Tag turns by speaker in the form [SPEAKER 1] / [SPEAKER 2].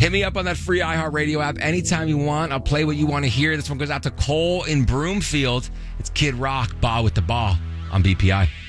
[SPEAKER 1] Hit me up on that free iHeartRadio app anytime you want. I'll play what you want to hear. This one goes out to Cole in Broomfield. It's Kid Rock, Ball with the Ball on BPI.